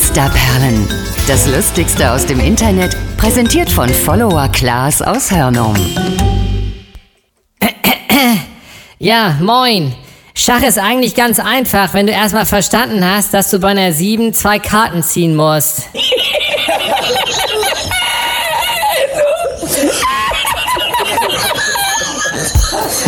Geisterperlen. Das Lustigste aus dem Internet, präsentiert von Follower Klaas aus Hörnum. Ja, moin. Schach ist eigentlich ganz einfach, wenn du erstmal verstanden hast, dass du bei einer 7 2 Karten ziehen musst.